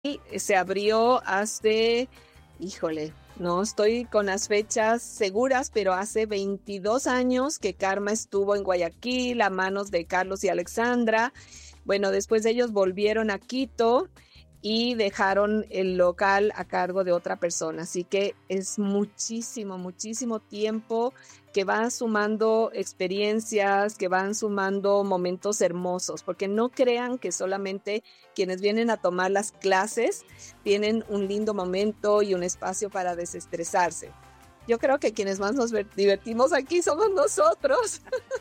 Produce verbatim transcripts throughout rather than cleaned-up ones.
Y se abrió hace, híjole, no estoy con las fechas seguras, pero hace veintidós años que Karma estuvo en Guayaquil a manos de Carlos y Alexandra. Bueno, después ellos volvieron a Quito y dejaron el local a cargo de otra persona. Así que es muchísimo, muchísimo tiempo que van sumando experiencias, que van sumando momentos hermosos, porque no crean que solamente quienes vienen a tomar las clases tienen un lindo momento y un espacio para desestresarse. Yo creo que quienes más nos divertimos aquí somos nosotros.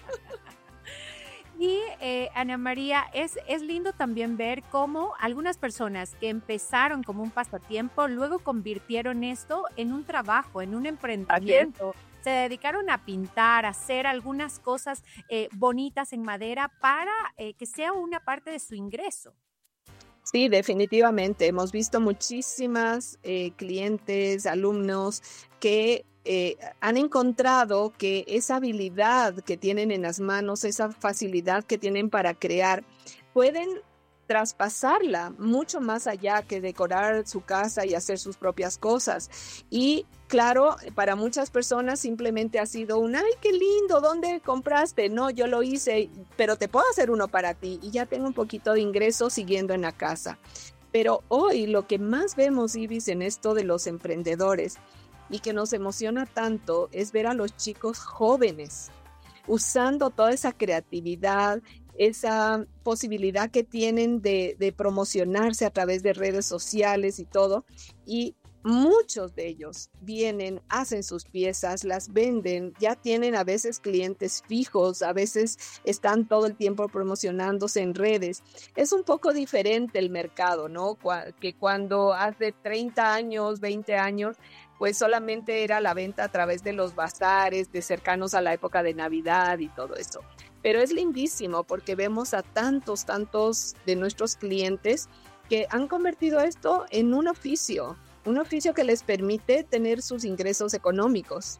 Y eh, Ana María, es, es lindo también ver cómo algunas personas que empezaron como un pasatiempo, luego convirtieron esto en un trabajo, en un emprendimiento. Se dedicaron a pintar, a hacer algunas cosas eh, bonitas en madera para eh, que sea una parte de su ingreso. Sí, definitivamente. Hemos visto muchísimas eh, clientes, alumnos que eh, han encontrado que esa habilidad que tienen en las manos, esa facilidad que tienen para crear, pueden traspasarla mucho más allá que decorar su casa y hacer sus propias cosas. Y claro, para muchas personas simplemente ha sido un, ay, qué lindo, ¿dónde compraste? No, yo lo hice, pero te puedo hacer uno para ti y ya tengo un poquito de ingreso siguiendo en la casa. Pero hoy lo que más vemos, Ibis, en esto de los emprendedores y que nos emociona tanto es ver a los chicos jóvenes usando toda esa creatividad, esa posibilidad que tienen de, de promocionarse a través de redes sociales y todo, y muchos de ellos vienen, hacen sus piezas, las venden, ya tienen a veces clientes fijos, a veces están todo el tiempo promocionándose en redes. Es un poco diferente el mercado, ¿no? Que cuando hace treinta años, veinte años, pues solamente era la venta a través de los bazares, de cercanos a la época de Navidad y todo eso. Pero es lindísimo porque vemos a tantos, tantos de nuestros clientes que han convertido esto en un oficio, un oficio que les permite tener sus ingresos económicos.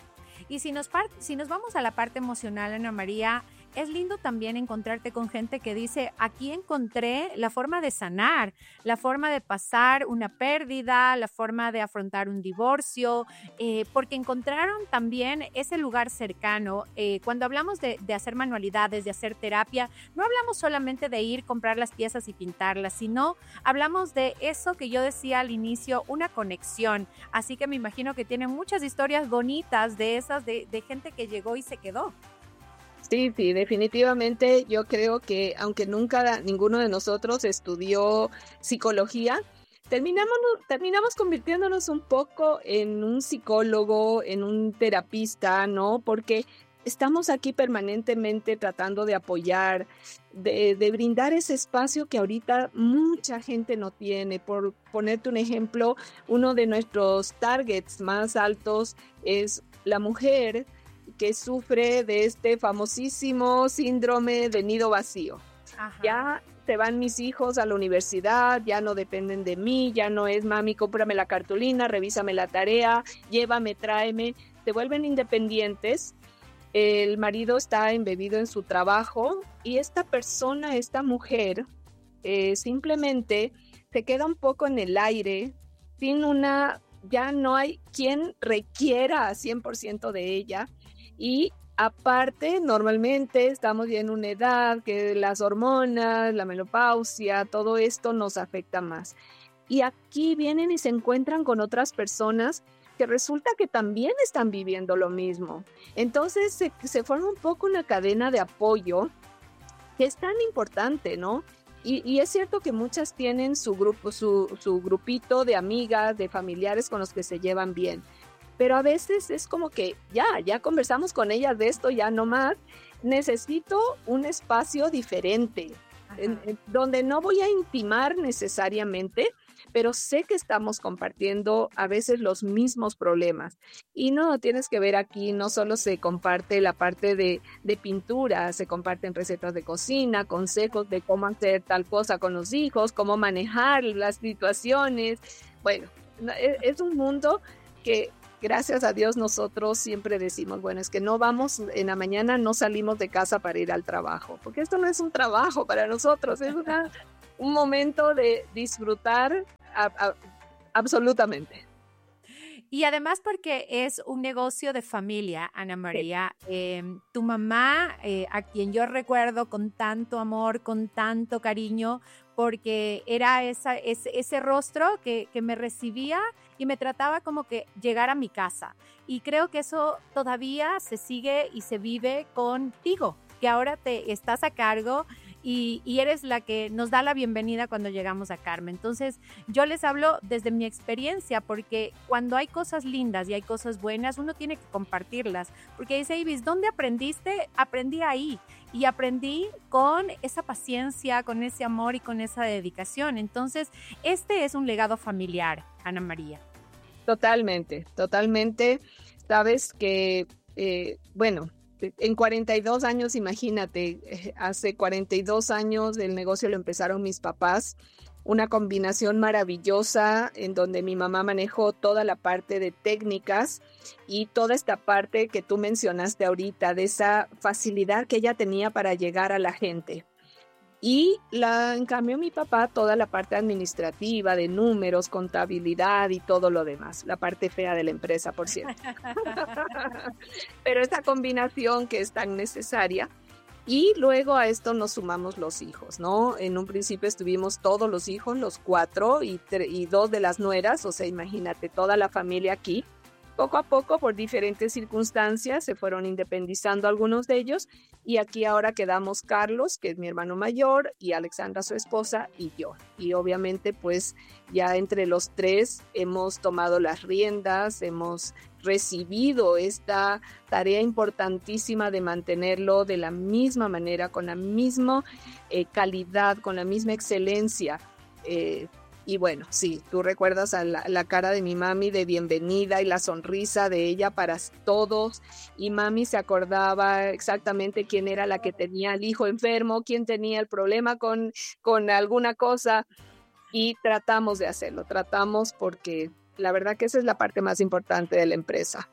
Y si nos, par- si nos vamos a la parte emocional, Ana María, es lindo también encontrarte con gente que dice, aquí encontré la forma de sanar, la forma de pasar una pérdida, la forma de afrontar un divorcio, eh, porque encontraron también ese lugar cercano. Eh, cuando hablamos de, de hacer manualidades, de hacer terapia, no hablamos solamente de ir, comprar las piezas y pintarlas, sino hablamos de eso que yo decía al inicio, una conexión. Así que me imagino que tienen muchas historias bonitas de esas, de, de gente que llegó y se quedó. Sí, sí, definitivamente yo creo que aunque nunca ninguno de nosotros estudió psicología, terminamos, terminamos convirtiéndonos un poco en un psicólogo, en un terapista, ¿no? Porque estamos aquí permanentemente tratando de apoyar, de, de brindar ese espacio que ahorita mucha gente no tiene. Por ponerte un ejemplo, uno de nuestros targets más altos es la mujer que sufre de este famosísimo síndrome de nido vacío. Ajá. Ya se van mis hijos a la universidad, ya no dependen de mí, ya no es mami, cómprame la cartulina, revísame la tarea, llévame, tráeme. Se vuelven independientes, el marido está embebido en su trabajo y esta persona, esta mujer, eh, simplemente se queda un poco en el aire, sin una, ya no hay quien requiera cien por ciento de ella. Y aparte, normalmente estamos ya en una edad que las hormonas, la menopausia, todo esto nos afecta más. Y aquí vienen y se encuentran con otras personas que resulta que también están viviendo lo mismo. Entonces se, se forma un poco una cadena de apoyo que es tan importante, ¿no? Y, y es cierto que muchas tienen su grupo, su, su grupito de amigas, de familiares con los que se llevan bien. Pero a veces es como que ya, ya conversamos con ellas de esto, ya no más. Necesito un espacio diferente, en, en, donde no voy a intimar necesariamente, pero sé que estamos compartiendo a veces los mismos problemas. Y no, tienes que ver aquí, no solo se comparte la parte de, de pintura, se comparten recetas de cocina, consejos de cómo hacer tal cosa con los hijos, cómo manejar las situaciones. Bueno, es, es un mundo que gracias a Dios nosotros siempre decimos, bueno, es que no vamos, en la mañana no salimos de casa para ir al trabajo, porque esto no es un trabajo para nosotros, es una, un momento de disfrutar a, a, absolutamente. Y además porque es un negocio de familia, Ana María. Sí. Eh, tu mamá, eh, a quien yo recuerdo con tanto amor, con tanto cariño, porque era esa, ese, ese rostro que, que me recibía y me trataba como que llegar a mi casa. Y creo que eso todavía se sigue y se vive contigo, que ahora te estás a cargo y, y eres la que nos da la bienvenida cuando llegamos a Carmen. Entonces, yo les hablo desde mi experiencia, porque cuando hay cosas lindas y hay cosas buenas, uno tiene que compartirlas. Porque dice Ibis, ¿dónde aprendiste? Aprendí ahí. Y aprendí con esa paciencia, con ese amor y con esa dedicación. Entonces, este es un legado familiar, Ana María. Totalmente, totalmente. Sabes que, eh, bueno, en cuarenta y dos años, imagínate, hace cuarenta y dos años el negocio lo empezaron mis papás, una combinación maravillosa en donde mi mamá manejó toda la parte de técnicas y toda esta parte que tú mencionaste ahorita, de esa facilidad que ella tenía para llegar a la gente. Y la, en cambio mi papá toda la parte administrativa de números, contabilidad y todo lo demás, la parte fea de la empresa, por cierto. Pero esa combinación que es tan necesaria. Y luego a esto nos sumamos los hijos, ¿no? En un principio estuvimos todos los hijos, los cuatro y, y dos de las nueras, o sea, imagínate toda la familia aquí. Poco a poco, por diferentes circunstancias, se fueron independizando algunos de ellos y aquí ahora quedamos Carlos, que es mi hermano mayor, y Alexandra, su esposa, y yo. Y obviamente, pues, ya entre los tres hemos tomado las riendas, hemos recibido esta tarea importantísima de mantenerlo de la misma manera, con la misma eh, calidad, con la misma excelencia. Eh, Y bueno, sí, tú recuerdas a la, la cara de mi mami de bienvenida y la sonrisa de ella para todos. Y mami se acordaba exactamente quién era la que tenía el hijo enfermo, quién tenía el problema con, con alguna cosa. Y tratamos de hacerlo, tratamos porque la verdad que esa es la parte más importante de la empresa.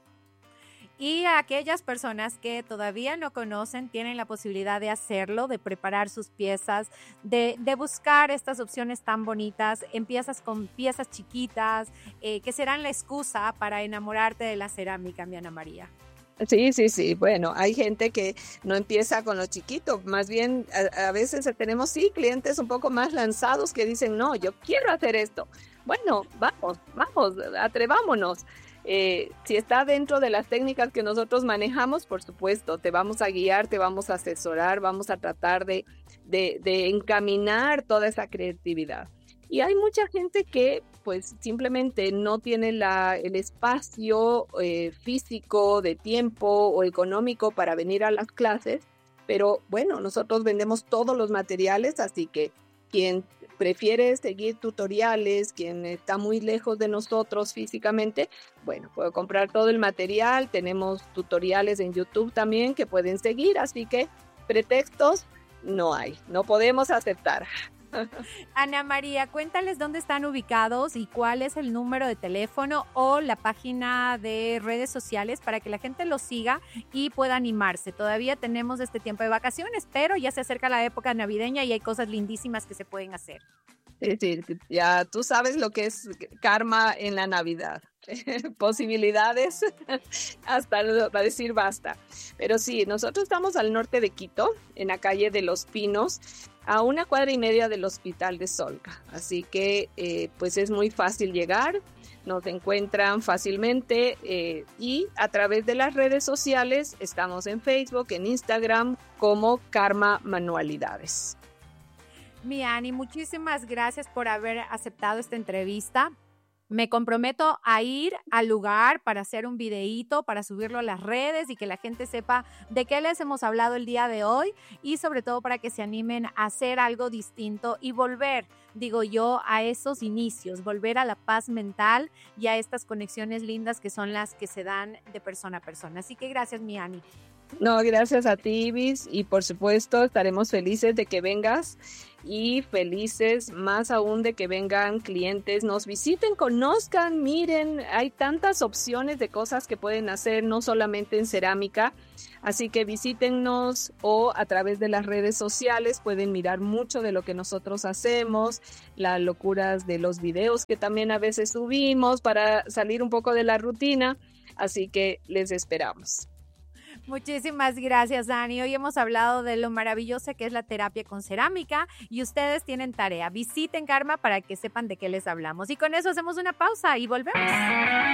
Y a aquellas personas que todavía no conocen, tienen la posibilidad de hacerlo, de preparar sus piezas, de, de buscar estas opciones tan bonitas. Empiezas con piezas chiquitas, eh, que serán la excusa para enamorarte de la cerámica, mi Ana María. Sí, sí, sí. Bueno, hay gente que no empieza con lo chiquito. Más bien, a, a veces tenemos, sí, clientes un poco más lanzados que dicen, no, yo quiero hacer esto. Bueno, vamos, vamos, atrevámonos. Eh, si está dentro de las técnicas que nosotros manejamos, por supuesto, te vamos a guiar, te vamos a asesorar, vamos a tratar de, de, de encaminar toda esa creatividad. Y hay mucha gente que pues simplemente no tiene la, el espacio eh, físico, de tiempo o económico para venir a las clases, pero bueno, nosotros vendemos todos los materiales, así que quien prefiere seguir tutoriales, quien está muy lejos de nosotros físicamente, bueno, puede comprar todo el material, tenemos tutoriales en YouTube también que pueden seguir, así que pretextos no hay, no podemos aceptar. Ana María, cuéntales dónde están ubicados y cuál es el número de teléfono o la página de redes sociales para que la gente los siga y pueda animarse. Todavía tenemos este tiempo de vacaciones, pero ya se acerca la época navideña y hay cosas lindísimas que se pueden hacer. Sí, sí, ya tú sabes lo que es karma en la Navidad. Posibilidades hasta para decir basta. Pero sí, nosotros estamos al norte de Quito, en la calle de Los Pinos, a una cuadra y media del Hospital de Solca. Así que eh, pues es muy fácil llegar, nos encuentran fácilmente eh, y a través de las redes sociales estamos en Facebook, en Instagram como Karma Manualidades. Mi Ani, muchísimas gracias por haber aceptado esta entrevista. Me comprometo a ir al lugar para hacer un videíto, para subirlo a las redes y que la gente sepa de qué les hemos hablado el día de hoy y sobre todo para que se animen a hacer algo distinto y volver, digo yo, a esos inicios, volver a la paz mental y a estas conexiones lindas que son las que se dan de persona a persona. Así que gracias, mi Ani. No, gracias a ti, Ibis, y por supuesto estaremos felices de que vengas y felices más aún de que vengan clientes, nos visiten, conozcan, miren, hay tantas opciones de cosas que pueden hacer, no solamente en cerámica, Así que visítennos o a través de las redes sociales pueden mirar mucho de lo que nosotros hacemos, las locuras de los videos que también a veces subimos para salir un poco de la rutina. Así que les esperamos. Muchísimas gracias, Dani. Hoy hemos hablado de lo maravillosa que es la terapia con cerámica y ustedes tienen tarea. Visiten Karma para que sepan de qué les hablamos. Y con eso hacemos una pausa y volvemos.